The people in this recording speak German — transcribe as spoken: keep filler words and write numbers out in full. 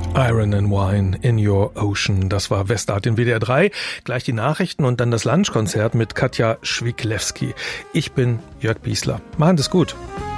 Iron and Wine in Your Ocean. Das war Westart in W D R drei. Gleich die Nachrichten und dann das Lunchkonzert mit Katja Schwiklewski. Ich bin Jörg Biesler. Machen Sie es gut.